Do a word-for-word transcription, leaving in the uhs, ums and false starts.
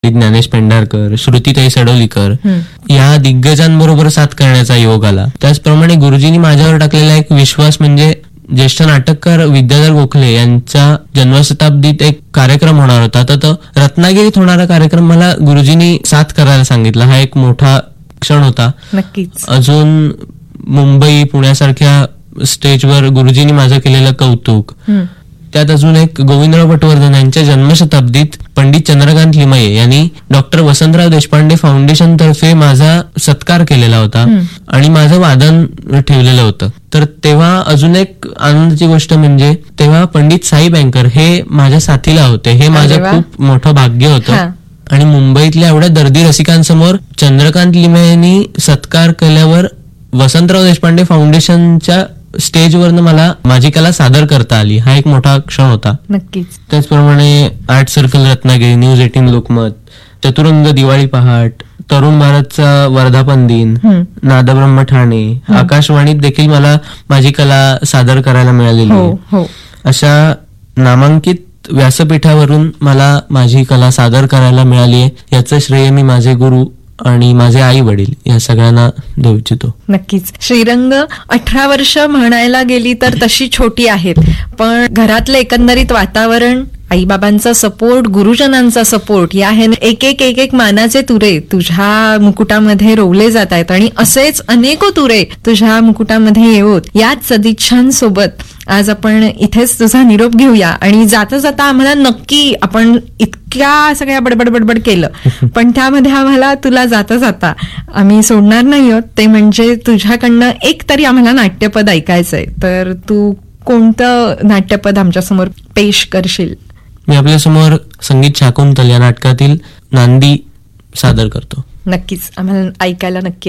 ज्ञानेश पेंढारकर, श्रुतीताई सडोलीकर या दिग्गजांबरोबर साथ करण्याचा योग आला. त्याचप्रमाणे गुरुजींनी माझ्यावर टाकलेला एक विश्वास म्हणजे ज्येष्ठ नाटककार विद्याधर गोखले यांच्या जन्मशताब्दीत एक कार्यक्रम होणार होता, तर तो रत्नागिरीत होणारा कार्यक्रम मला गुरुजींनी साथ करायला सांगितला. हा एक मोठा क्षण होता. नक्कीच. अजून मुंबई पुण्यासारख्या स्टेजवर गुरुजींनी माझं केलेलं कौतुक, त्यात अजून एक गोविंदराव पटवर्धन यांच्या जन्मशताब्दीत पंडित चंद्रकांत लिमये यांनी डॉक्टर वसंतराव देशपांडे फाउंडेशन तर्फे माझा सत्कार केलेला होता आणि माझं वादन ठेवलेलं होतं. तर तेव्हा अजून एक आनंदाची गोष्ट म्हणजे तेव्हा पंडित साई बँकर हे माझ्या साथीला होते. हे माझं खूप मोठं भाग्य होतं. आणि मुंबईतल्या एवढ्या दर्दी रसिकांसमोर चंद्रकांत लिमये यांनी सत्कार केल्यावर वसंतराव देशपांडे फाउंडेशनच्या स्टेजवरनं मला माझी कला सादर करता आली. हा एक मोठा क्षण होता. नक्कीच. त्याचप्रमाणे art circle Ratnagiri, news eighteen Lokmat, चतुरंग दिवाळी पहाट, तरुण भारतचा वर्धापन दिन, नादब्रह्म ठाणे, आकाशवाणीत देखील मला माझी कला सादर करायला मिळालेली आहे. अशा नामांकित व्यासपीठावरून मला माझी कला सादर करायला मिळाली आहे. याचं श्रेय मी माझे गुरु आणि माझे आई वडील या सगळ्यांना देऊ इच्छितो. नक्कीच. श्रीरंग अठरा वर्ष म्हणायला गेली तर तशी छोटी आहेत, पण घरातलं एकंदरीत वातावरण, आईबाबांचा सपोर्ट, गुरुजनांचा सपोर्ट या हे एक एक एक एक मानाचे तुरे तुझ्या मुकुटामध्ये रोवले जात आहेत आणि असेच अनेको तुरे तुझ्या मुकुटामध्ये येऊत याच सदिच्छांसोबत आज आपण इथेच तुझा निरोप घेऊया. आणि जाता जाता आम्हाला नक्की, आपण इतक्या सगळ्या बडबड बडबड केलं, पण त्यामध्ये आम्हाला तुला जाता जाता आम्ही सोडणार नाही आहोत, ते म्हणजे तुझ्याकडनं एक तरी आम्हाला नाट्यपद ऐकायचंय. तर तू कोणतं नाट्यपद आमच्यासमोर पेश करशील? मी आपल्यासमोर संगीत शाकुंतल या नाटकातील नांदी सादर करतो. नक्कीच, आम्हाला ऐकायला नक्की